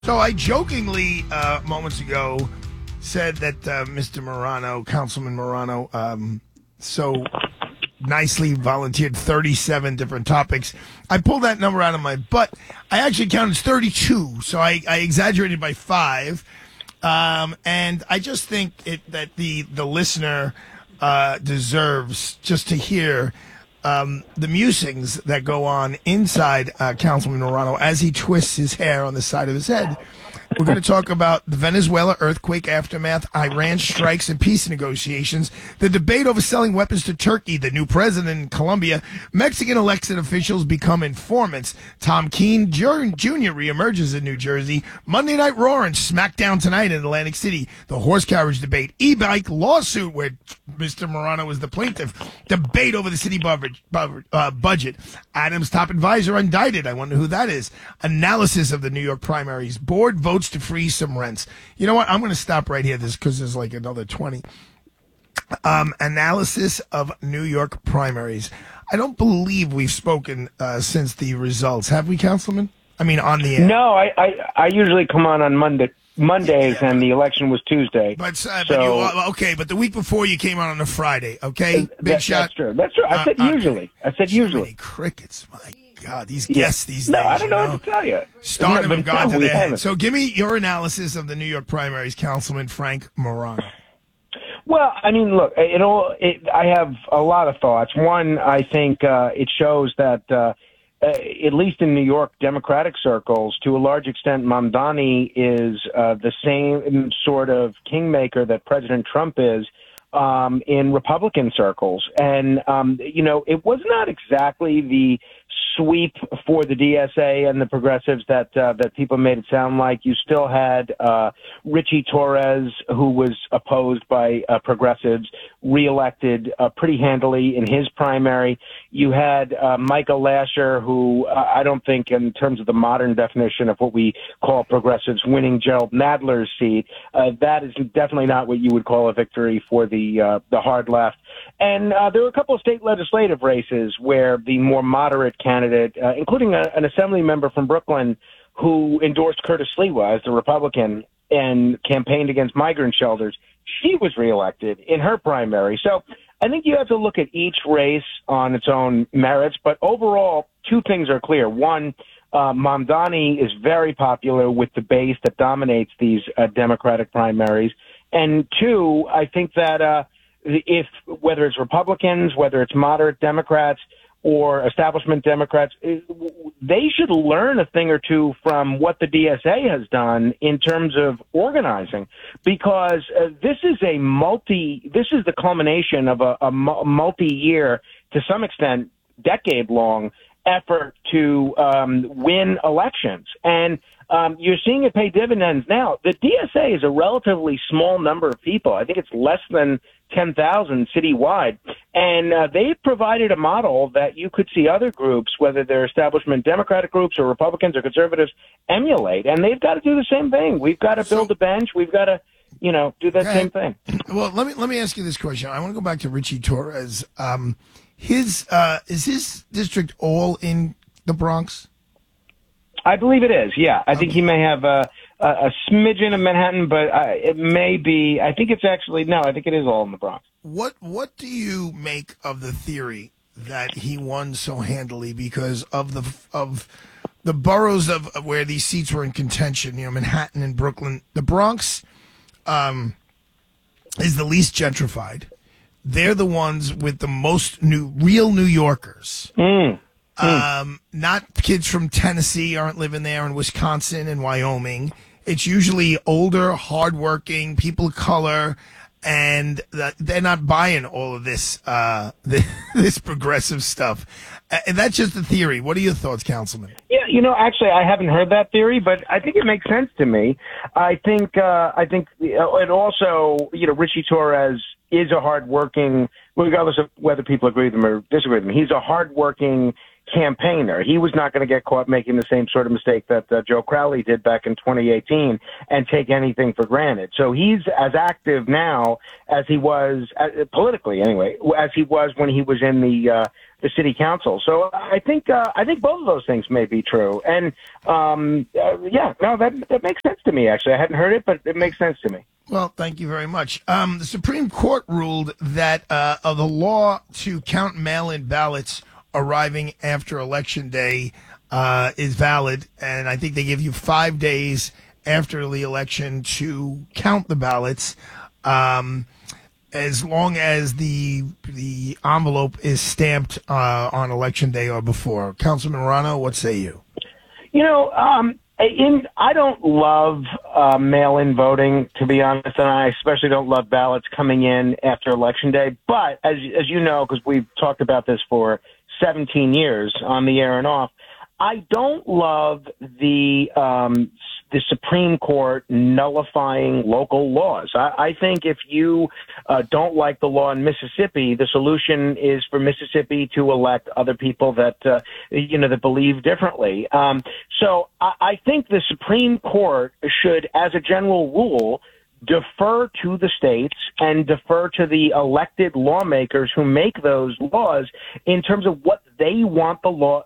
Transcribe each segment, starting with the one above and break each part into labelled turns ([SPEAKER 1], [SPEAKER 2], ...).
[SPEAKER 1] So I jokingly moments ago said that Mr. Morano, Councilman Morano, so nicely volunteered 37 different topics. I pulled that number out of my butt. I actually counted 32, so I exaggerated by 5. And I just think that the listener deserves just to hear the musings that go on inside Councilman Morano as he twists his hair on the side of his head. We're going to talk about the Venezuela earthquake aftermath, Iran strikes and peace negotiations, the debate over selling weapons to Turkey, the new president in Colombia, Mexican elected officials become informants, Tom Keene Jr. reemerges in New Jersey, Monday Night Raw and SmackDown tonight in Atlantic City, the horse carriage debate, e-bike lawsuit where Mr. Morano is the plaintiff, debate over the city budget, Adams' top advisor indicted, I wonder who that is, analysis of the New York primaries, board votes to freeze some rents. You know what? I'm going to stop right here because there's like another 20. Analysis of New York primaries. I don't believe we've spoken since the results. Have we, Councilman? I mean, on the air.
[SPEAKER 2] No, I usually come on Mondays, and the election was Tuesday.
[SPEAKER 1] But okay, but the week before you came on a Friday, okay?
[SPEAKER 2] That's true. That's true. I said usually. I said usually.
[SPEAKER 1] Many crickets, my God, these guests these days.
[SPEAKER 2] No, I don't know what to tell you.
[SPEAKER 1] Starting from God to their head. So give me your analysis of the New York primaries, Councilman Frank Morano.
[SPEAKER 2] Well, I mean, look, I have a lot of thoughts. One, I think it shows that, at least in New York Democratic circles, to a large extent, Mamdani is the same sort of kingmaker that President Trump is in Republican circles. And, it was not exactly the sweep for the DSA and the progressives that people made it sound like. You still had Richie Torres, who was opposed by progressives, reelected pretty handily in his primary. You had Michael Lasher, who I don't think, in terms of the modern definition of what we call progressives, winning Gerald Nadler's seat. That is definitely not what you would call a victory for the hard left. And there were a couple of state legislative races where the more moderate candidate, including an assembly member from Brooklyn who endorsed Curtis Sliwa as the Republican and campaigned against migrant shelters, she was reelected in her primary. So I think you have to look at each race on its own merits. But overall, two things are clear. One, Mamdani is very popular with the base that dominates these Democratic primaries. And two, I think that whether it's Republicans, whether it's moderate Democrats or establishment Democrats, they should learn a thing or two from what the DSA has done in terms of organizing, because this is the culmination of a multi-year, to some extent, decade-long effort to win elections. And you're seeing it pay dividends now. The DSA is a relatively small number of people. I think it's less than 10,000 citywide. And they've provided a model that you could see other groups, whether they're establishment Democratic groups or Republicans or conservatives, emulate. And they've got to do the same thing. We've got to build a bench. We've got to, do that same thing.
[SPEAKER 1] Well, let me ask you this question. I want to go back to Richie Torres. Is his district all in the Bronx?
[SPEAKER 2] I believe it is, yeah. I think he may have a smidgen of Manhattan, but it may be, I think it's actually, no, I think it is all in the Bronx.
[SPEAKER 1] What do you make of the theory that he won so handily because of the boroughs of where these seats were in contention, Manhattan and Brooklyn? The Bronx is the least gentrified. They're the ones with the most real New Yorkers. Not kids from Tennessee aren't living there, and Wisconsin and Wyoming. It's usually older, hardworking people of color, and they're not buying all of this this progressive stuff. And that's just the theory. What are your thoughts, Councilman?
[SPEAKER 2] Yeah, actually, I haven't heard that theory, but I think it makes sense to me. I think it also, Richie Torres is a hardworking, regardless of whether people agree with him or disagree with him. He's a hardworking campaigner. He was not going to get caught making the same sort of mistake that Joe Crowley did back in 2018 and take anything for granted. So he's as active now as he was politically, anyway, as he was when he was in the city council. So I think both of those things may be true. And that makes sense to me. Actually, I hadn't heard it, but it makes sense to me.
[SPEAKER 1] Well, thank you very much. The Supreme Court ruled that the law to count mail-in ballots arriving after Election Day is valid, and I think they give you 5 days after the election to count the ballots, as long as the envelope is stamped on Election Day or before. Councilman Morano, what say you?
[SPEAKER 2] I don't love mail-in voting, to be honest, and I especially don't love ballots coming in after Election Day. But as you know, because we've talked about this for 17 years on the air and off, I don't love the Supreme Court nullifying local laws. I think if you don't like the law in Mississippi, the solution is for Mississippi to elect other people that that believe differently. So I think the Supreme Court should, as a general rule, defer to the states and defer to the elected lawmakers who make those laws in terms of what they want the law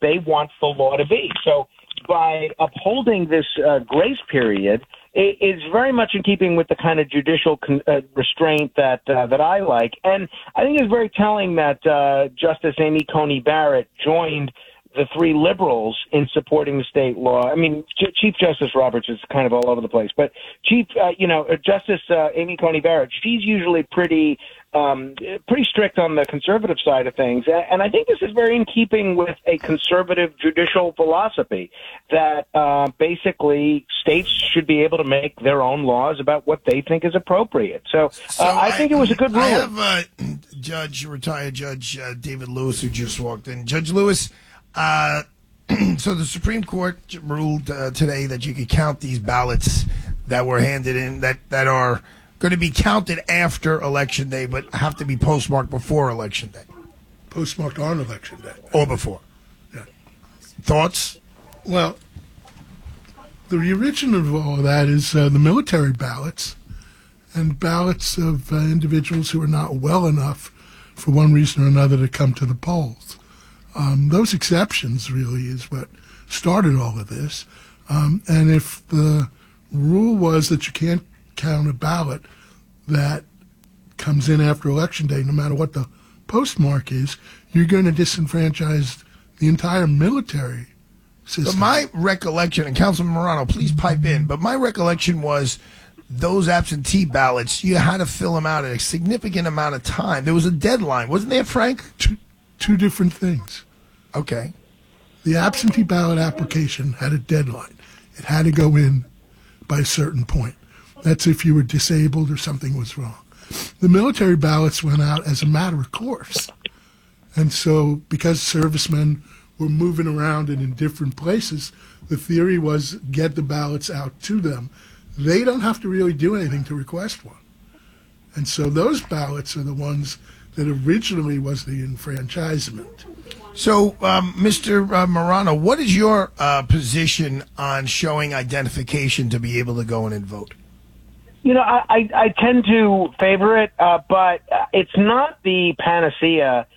[SPEAKER 2] to be. So by upholding this grace period, it is very much in keeping with the kind of judicial restraint that I like. And I think it's very telling that Justice Amy Coney Barrett joined the three liberals in supporting the state law. I mean, Chief Justice Roberts is kind of all over the place, but Justice Amy Coney Barrett, she's usually pretty strict on the conservative side of things. And I think this is very in keeping with a conservative judicial philosophy that basically states should be able to make their own laws about what they think is appropriate. So I think it was a good ruling.
[SPEAKER 1] I have retired Judge David Lewis, who just walked in. Judge Lewis, so the Supreme Court ruled today that you could count these ballots that were handed in that are going to be counted after Election Day, but have to be postmarked before Election Day.
[SPEAKER 3] Postmarked on Election Day.
[SPEAKER 1] Or before.
[SPEAKER 3] Yeah.
[SPEAKER 1] Thoughts?
[SPEAKER 3] Well, the origin of all of that is the military ballots and ballots of individuals who are not well enough for one reason or another to come to the polls. Those exceptions really is what started all of this. And if the rule was that you can't count a ballot that comes in after Election Day, no matter what the postmark is, you're going to disenfranchise the entire military system.
[SPEAKER 1] But my recollection, and Councilman Morano, please pipe in, but my recollection was those absentee ballots, you had to fill them out at a significant amount of time. There was a deadline, wasn't there, Frank?
[SPEAKER 3] Two different things.
[SPEAKER 1] Okay.
[SPEAKER 3] The absentee ballot application had a deadline. It had to go in by a certain point. That's if you were disabled or something was wrong. The military ballots went out as a matter of course. And so because servicemen were moving around and in different places, the theory was get the ballots out to them. They don't have to really do anything to request one. And so those ballots are the ones that originally was the enfranchisement.
[SPEAKER 1] So, Mr. Morano, what is your position on showing identification to be able to go in and vote?
[SPEAKER 2] I tend to favor it, but it's not the panacea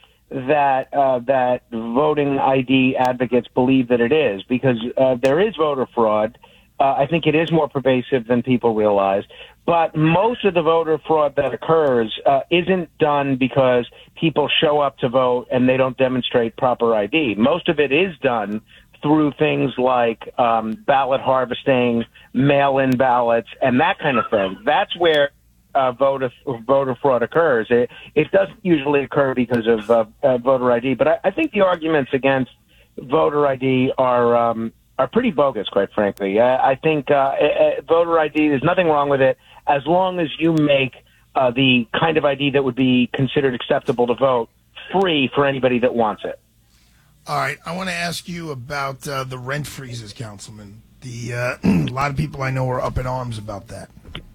[SPEAKER 2] that voting ID advocates believe that it is, because there is voter fraud. I think it is more pervasive than people realize. But most of the voter fraud that occurs isn't done because people show up to vote and they don't demonstrate proper ID. Most of it is done through things like ballot harvesting, mail-in ballots, and that kind of thing. That's where voter fraud occurs. It doesn't usually occur because of voter ID. But I think the arguments against voter ID are pretty bogus, quite frankly. I think voter ID, there's nothing wrong with it as long as you make the kind of ID that would be considered acceptable to vote free for anybody that wants it.
[SPEAKER 1] All right. I want to ask you about the rent freezes, Councilman. A lot of people I know are up in arms about that.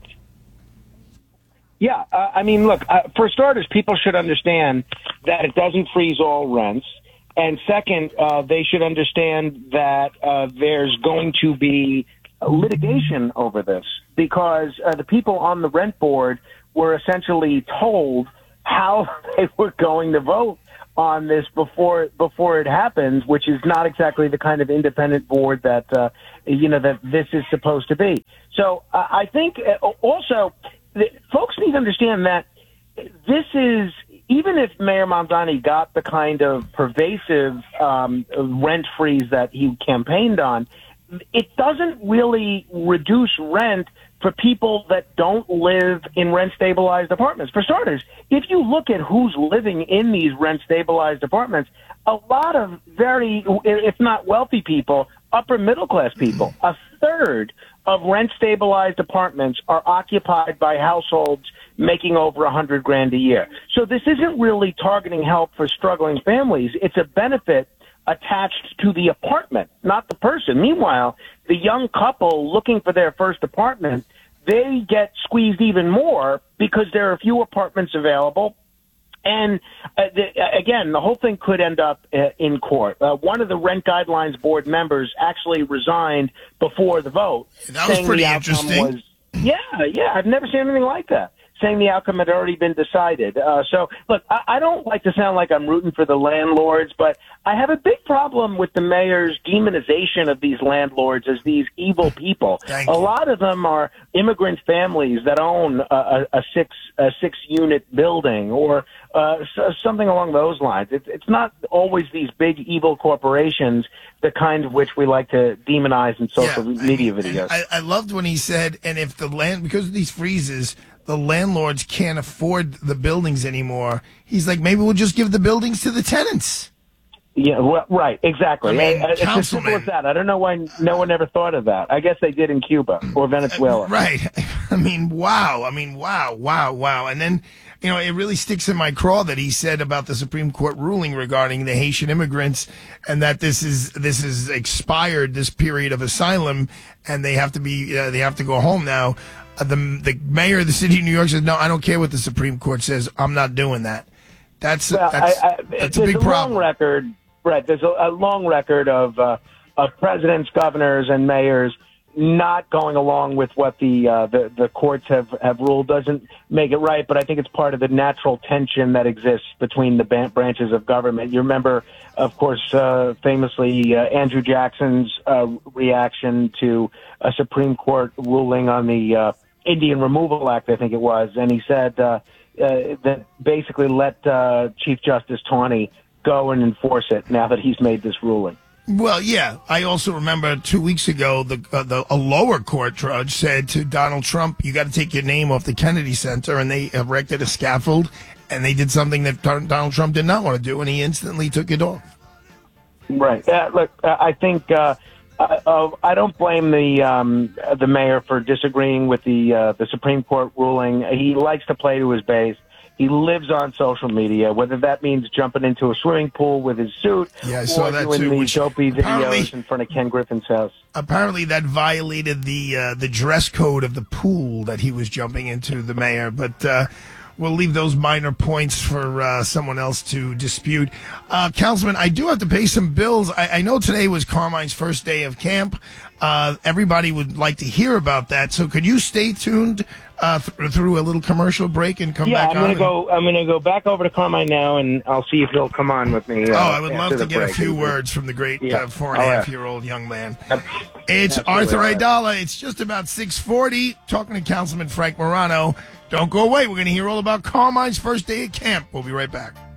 [SPEAKER 2] Yeah. Look, for starters, people should understand that it doesn't freeze all rents. And second, they should understand that there's going to be litigation over this because the people on the rent board were essentially told how they were going to vote on this before it happens, which is not exactly the kind of independent board that that this is supposed to be. So I think also folks need to understand that this is, even if Mayor Mamdani got the kind of pervasive rent freeze that he campaigned on, it doesn't really reduce rent for people that don't live in rent-stabilized apartments. For starters, if you look at who's living in these rent-stabilized apartments, a lot of very, if not wealthy people, upper-middle-class people, a third of rent-stabilized apartments are occupied by households making over $100,000 a year. So this isn't really targeting help for struggling families. It's a benefit attached to the apartment, not the person. Meanwhile, the young couple looking for their first apartment, they get squeezed even more because there are few apartments available. And again, the whole thing could end up in court. One of the Rent Guidelines Board members actually resigned before the vote.
[SPEAKER 1] That was pretty interesting.
[SPEAKER 2] Yeah, I've never seen anything like that, saying the outcome had already been decided. So, look, I don't like to sound like I'm rooting for the landlords, but I have a big problem with the mayor's demonization of these landlords as these evil people. A lot of them are immigrant families that own a six-unit building or something along those lines. It's not always these big evil corporations, the kind of which we like to demonize in social media videos.
[SPEAKER 1] I loved when he said, and if the land, because of these freezes, the landlords can't afford the buildings anymore. He's like, maybe we'll just give the buildings to the tenants.
[SPEAKER 2] Yeah, well, right, exactly.
[SPEAKER 1] I mean,
[SPEAKER 2] it's as simple as that. I don't know why no one ever thought of that. I guess they did in Cuba or Venezuela.
[SPEAKER 1] Right. I mean, wow. And then, it really sticks in my craw that he said about the Supreme Court ruling regarding the Haitian immigrants and that this is expired, this period of asylum, and they have to go home now. The mayor of the city of New York says, no, I don't care what the Supreme Court says. I'm not doing that. That's a big problem.
[SPEAKER 2] Right, there's a long record of presidents, governors, and mayors not going along with what the courts have ruled. Doesn't make it right, but I think it's part of the natural tension that exists between the branches of government. You remember, of course, famously Andrew Jackson's reaction to a Supreme Court ruling on the Indian Removal Act, I think it was, and he said that basically let Chief Justice Taney go and enforce it now that he's made this ruling.
[SPEAKER 1] Well, yeah. I also remember 2 weeks ago, a lower court judge said to Donald Trump, you got to take your name off the Kennedy Center, and they erected a scaffold, and they did something that Donald Trump did not want to do, and he instantly took it off.
[SPEAKER 2] Right. Look, I think I don't blame the mayor for disagreeing with the Supreme Court ruling. He likes to play to his base. He lives on social media, whether that means jumping into a swimming pool with his suit or doing these dopey videos in front of Ken Griffin's house.
[SPEAKER 1] Apparently that violated the dress code of the pool that he was jumping into, the mayor. But we'll leave those minor points for someone else to dispute. Councilman, I do have to pay some bills. I know today was Carmine's first day of camp. Everybody would like to hear about that. So could you stay tuned through a little commercial break and come back on?
[SPEAKER 2] I'm gonna go back over to Carmine now, and I'll see if he'll come on with me.
[SPEAKER 1] I would love to get a few words from the great 4.5-year-old young man. It's Arthur Aidala. It's just about 6:40. Talking to Councilman Frank Morano. Don't go away. We're going to hear all about Carmine's first day at camp. We'll be right back.